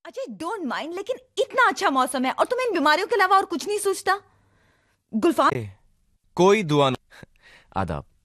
Ajay don't mind, लेकिन इतना अच्छा मौसम है और तुम्हें इन बीमारियों के अलावा और कुछ नहीं सोचता? गुलफाम। कोई दुआ नहीं। आदाब।